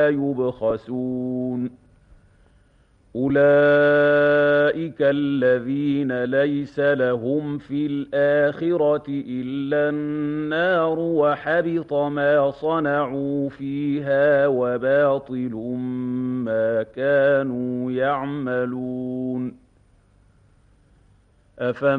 يبخسون أولئك الذين ليس لهم في الآخرة إلا النار وحبط ما صنعوا فيها وباطل ما كانوا يعملون